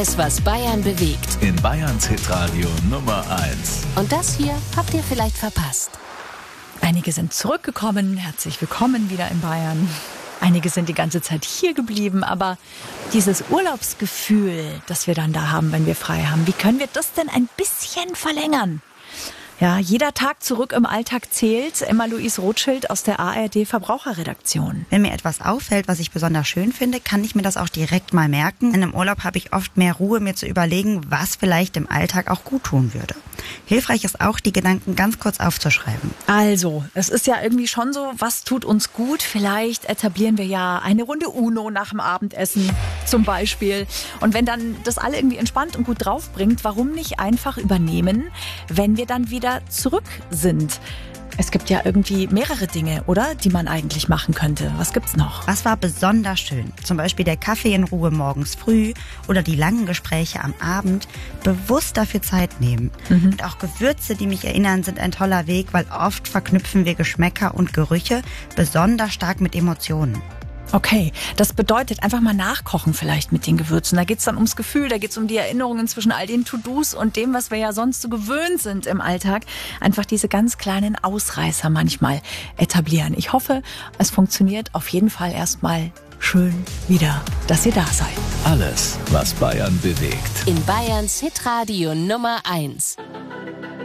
Alles, was Bayern bewegt. In Bayerns Hitradio Nummer 1. Und das hier habt ihr vielleicht verpasst. Einige sind zurückgekommen. Herzlich willkommen wieder in Bayern. Einige sind die ganze Zeit hier geblieben. Aber dieses Urlaubsgefühl, das wir dann da haben, wenn wir frei haben, wie können wir das denn ein bisschen verlängern? Ja, jeder Tag zurück im Alltag zählt. Emma-Louise Rothschild aus der ARD Verbraucherredaktion. Wenn mir etwas auffällt, was ich besonders schön finde, kann ich mir das auch direkt mal merken. In einem Urlaub habe ich oft mehr Ruhe, mir zu überlegen, was vielleicht im Alltag auch gut tun würde. Hilfreich ist auch, die Gedanken ganz kurz aufzuschreiben. Also, es ist ja irgendwie schon so, was tut uns gut? Vielleicht etablieren wir ja eine Runde Uno nach dem Abendessen zum Beispiel. Und wenn dann das alle irgendwie entspannt und gut draufbringt, warum nicht einfach übernehmen, wenn wir dann wieder zurück sind? Es gibt ja irgendwie mehrere Dinge, oder? Die man eigentlich machen könnte. Was gibt's noch? Was war besonders schön? Zum Beispiel der Kaffee in Ruhe morgens früh oder die langen Gespräche am Abend. Bewusst dafür Zeit nehmen. Und auch Gewürze, die mich erinnern, sind ein toller Weg, weil oft verknüpfen wir Geschmäcker und Gerüche besonders stark mit Emotionen. Okay, das bedeutet einfach mal nachkochen vielleicht mit den Gewürzen. Da geht's dann ums Gefühl, da geht's um die Erinnerungen zwischen all den To-Dos und dem, was wir ja sonst so gewöhnt sind im Alltag. Einfach diese ganz kleinen Ausreißer manchmal etablieren. Ich hoffe, es funktioniert auf jeden Fall erstmal schön wieder, dass ihr da seid. Alles, was Bayern bewegt. In Bayerns Hitradio Nummer 1.